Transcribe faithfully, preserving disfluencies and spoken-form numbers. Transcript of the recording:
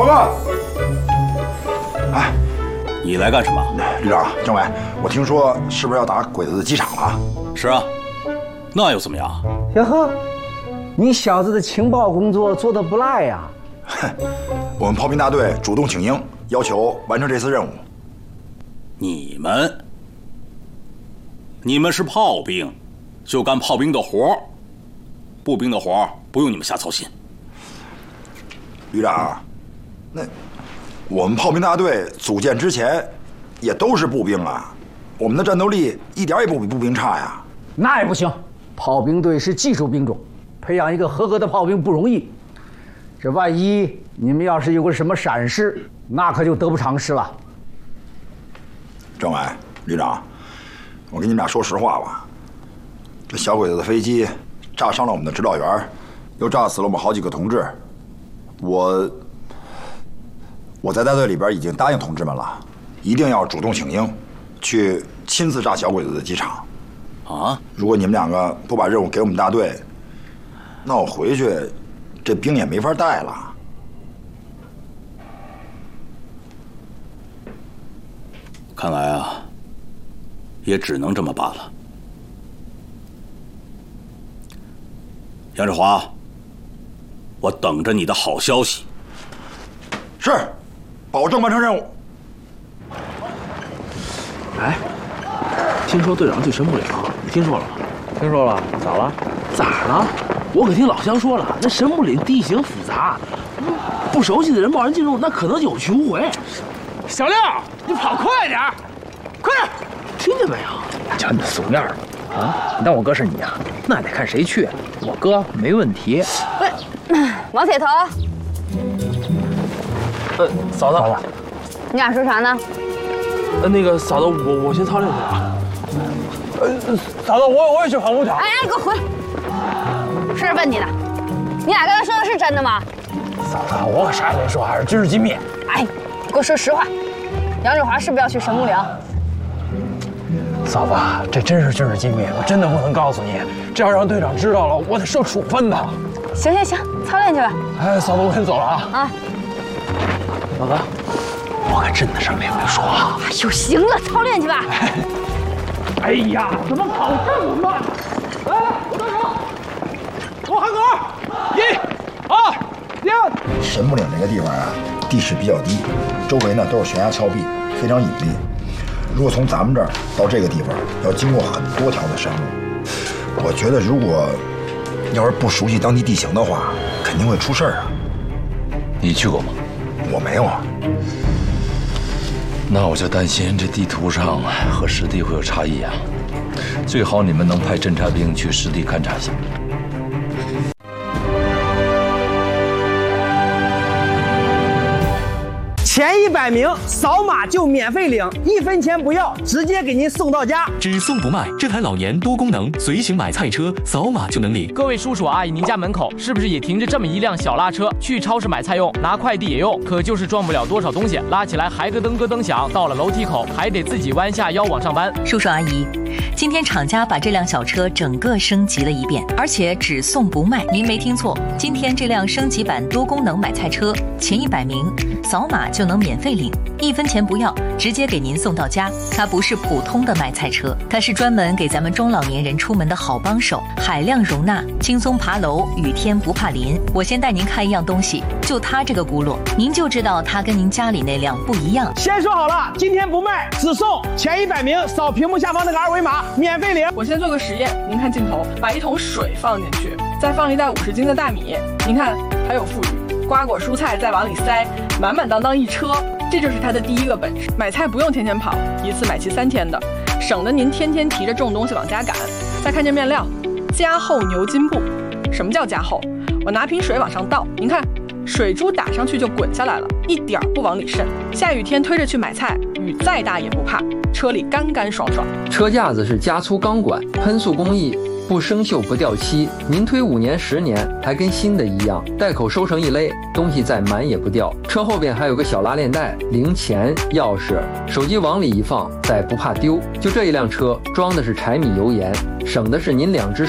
报告。哎， 你来干什么？ 旅长、政委，我听说是不是要打鬼子的机场了？ 是啊，那又怎么样？ 哟呵，你小子的情报工作做得不赖呀！ 我们炮兵大队主动请缨，要求完成这次任务。 你们，你们是炮兵，就干炮兵的活，步兵的活不用你们瞎操心。 旅长，那我们炮兵大队组建之前也都是步兵啊，我们的战斗力一点也不比步兵差呀。 那也不行，炮兵队是技术兵种，培养一个合格的炮兵不容易。这万一你们要是有个什么闪失，那可就得不偿失了。 政委、旅长，我跟你们俩说实话吧，这小鬼子的飞机炸伤了我们的指导员，又炸死了我们好几个同志。我我在大队里边已经答应同志们了，一定要主动请缨，去亲自炸小鬼子的机场。 啊！ 如果你们两个不把任务给我们大队，那我回去这兵也没法带了。 看来啊，也只能这么办了。杨志华，我等着你的好消息。 是，保证完成任务。 哎，听说队长去神木岭，你听说了吗？ 听说了，咋了？ 咋了？我可听老乡说了，那神木岭地形复杂，不熟悉的人贸然进入，那可能有去无回。 小六，你跑快点儿，快点！ 听见没有？ 瞧你那怂样儿啊！你当我哥是你呀？那得看谁去。我哥没问题。 喂，王铁头。 呃，嫂子，嫂子， 你俩说啥呢？ 呃，那个嫂子，我我先操练去了。 呃，嫂子，我我也去跑步去。 哎哎，给我回来！是问你呢，你俩刚才说的是真的吗？ 嫂子，我可啥也没说，还是军事机密。 哎，你给我说实话，杨志华是不是要去神木岭？ 嫂子，这真是军事机密，我真的不能告诉你，这要让队长知道了，我得受处分的。 行行行，操练去吧。 哎，嫂子，我先走了啊。 啊， 老哥，我可真的什么也没说啊。 哎呦，行了，操练去吧。 哎呀，怎么跑这么慢？哎，大手，我喊口，一、二、三。 神木岭这个地方啊，地势比较低，周围呢都是悬崖峭壁，非常隐蔽。如果从咱们这儿到这个地方，要经过很多条的山路。我觉得如果要是不熟悉当地地形的话，肯定会出事儿啊。 你去过吗？ 我没有啊。 那我就担心这地图上和实地会有差异啊。最好你们能派侦察兵去实地勘察一下。 前一百名扫码就免费领，一分钱不要，直接给您送到家。 只送不卖，这台老年多功能随行买菜车，扫码就能领。 各位叔叔阿姨，您家门口是不是也停着这么一辆小拉车？去超市买菜用，拿快递也用，可就是装不了多少东西，拉起来还咯噔咯噔响，到了楼梯口还得自己弯下腰往上搬。 叔叔阿姨，今天厂家把这辆小车整个升级了一遍，而且只送不卖。您没听错，今天这辆升级版多功能买菜车，前一百名扫码就能免费领，一分钱不要，直接给您送到家。它不是普通的买菜车，它是专门给咱们中老年人出门的好帮手，海量容纳，轻松爬楼，雨天不怕淋。我先带您看一样东西，就它这个轱辘，您就知道它跟您家里那辆不一样。 先说好了，今天不卖，只送前一百名扫屏幕下方那个二维码，免费领。 我先做个实验，您看镜头，把一桶水放进去，再放一袋五十斤的大米，您看还有富裕，瓜果蔬菜再往里塞，满满当当一车。这就是他的第一个本事，买菜不用天天跑，一次买齐三天的，省得您天天提着重东西往家赶。再看见面料，加厚牛筋布。什么叫加厚？我拿瓶水往上倒，您看，水珠打上去就滚下来了，一点不往里渗。下雨天推着去买菜，雨再大也不怕，车里干干爽爽。 车架子是加粗钢管，喷塑工艺，不生锈不掉漆，您推五年十年还跟新的一样，袋口收成一勒，东西再满也不掉。车后边还有个小拉链袋，零钱、钥匙、手机往里一放，再不怕丢。就这一辆车装的是柴米油盐，省的是您两只